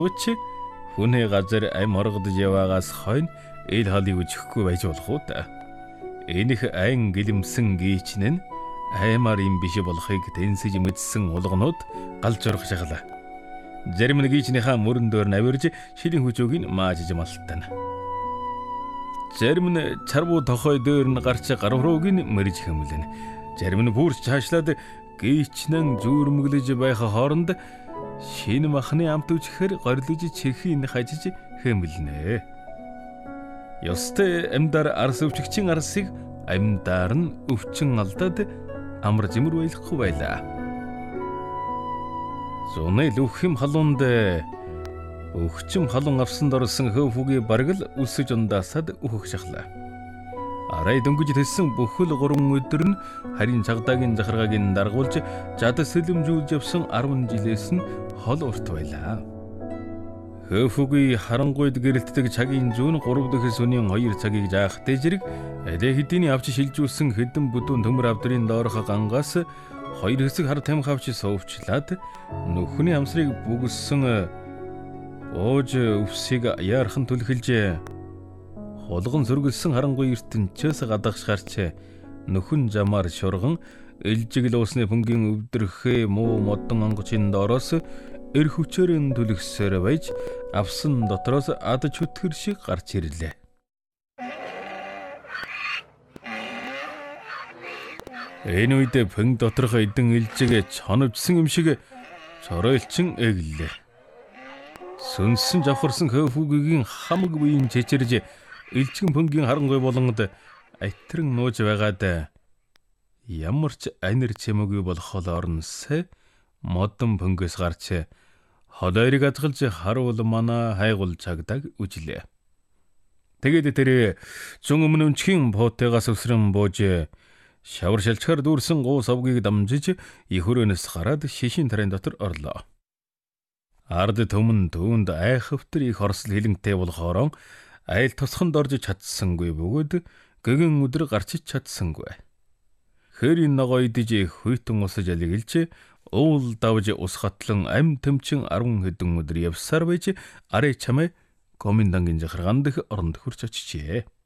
Өч хүний газар ам оргодж яваагаас хойно ил халыг үжихгүй байж болох уу та. Энийх айн гэлэмсэн гийчнэн аймаар юм биш болохыг тэнсэж мэдсэн улгонууд галж орох шаглаа. Зарим нэг гийчнийхаа мөрөн дээр навирж шилийн хүчөөг нь маажж малтана. Зарим нь чарбуу тохой дээр нь гарч гарврууг нь мэрж хөмлөн. Зарим нь бүрч цаашлаад гийчнэн зүүрмөглөж байх хооронд шинэ махны амт үжихээр горилж чихийн хажиж хөмлөнэ. Ёстой амьдар арс өвчгчийн арсыг амьдар нь өвчин алдаад амар зэмэр байлахгүй байлаа. Зуны лүхэм халуунд өвчм халуун авсанд орсон хөөфүгийн бараг л үсэж ундаасаад өөхөх шахлаа. Арай дөнгөж тэссэн бүхэл 3 өдөр нь харин цагдаагийн захиргааг даргуулж жад сэлэмжүүлж явсан 10 жилээс нь хол урт байлаа. Хөөфүгийн харангуйд гэрэлтдэг цагийн зүүн 3 дахь сүнийн 2 цагийг заах дэжрэг элэ хэдийн авч шилжүүлсэн хэдэн бүдүүн төмөр авдрын доорх гангаас 2 хэсэг хар тамхи авч суувчлаад нөхний амсрыг бүгссэн ууж өвсийг яархан түлхэлж хулган сүргэлсэн харангуй ертөнчөөс гадагш гарч нөхөн жамаар шурган элжигл уусны пүнгийн өвдрөхөө муу модон онгоцын доороос эр хүчээрэн түлхсээр байж авсан дотроос ад чөтгөр шиг гарч ирлээ. Энэ үед пүнг доторх эдэн элжиг чоновжсэн юм шиг цоройлчин эглээ. Сүнсэн жавхарсан хөөфүгийн хамаг биеийн чичирж элчгэн пүнгийн харангуй болгонд айтран нууж байгаад ямар ч анир чимээгүй болохол орносэ модон пүнгээс гарч холойрыг азгалж харуул мана хайгуул цагдаг үжлээ. Тэгээд тэр зүүн өмнө өнчхийн буутайгаас өсрөн бууж шавар шалчгаар дүүрсэн гуу савгийг дамжиж их хөрөөнөөс гараад шишин тарайн дотор орлоо. Ард төмөн түүнд айхвтар их орсол хилэнтэй болохоор айл тусханд орж чадсангүй бөгөөд гэгэн өдөр гарч чадсангүй. Хэрийн ногоо идэж хүйтэн усаж алиглж уул давж ус хатлан ам төмчин 10 хэдэн өдөр явсаар байж арай чамай комендангийн захиргаан дэх оронд хүрч очижээ.